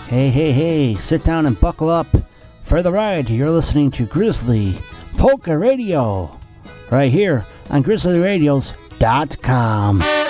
Hey, hey, hey, sit down and buckle up for the ride. You're listening to Grizzly Polka Radio right here on GrizzlyRadios.com.